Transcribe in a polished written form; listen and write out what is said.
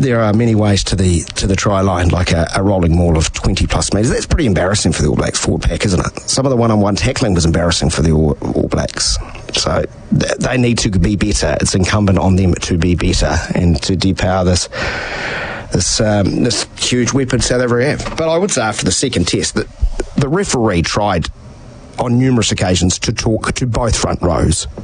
there are many ways to the try line, like a rolling maul of 20 plus metres. That's pretty embarrassing for the All Blacks forward pack, isn't it? Some of the one-on-one tackling was embarrassing for the All Blacks. So they need to be better. It's incumbent on them to be better and to depower this huge weapon South Africa have. But I would say after the second test that the referee tried on numerous occasions to talk to both front rows